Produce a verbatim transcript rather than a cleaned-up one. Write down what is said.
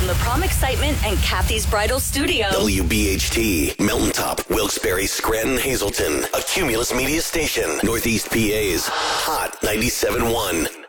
from the Prom Excitement and Kathy's Bridal Studio. W B H T, Mountain Top, Wilkes-Barre, Scranton, Hazleton, a Cumulus Media station, Northeast P A's Hot ninety-seven point one.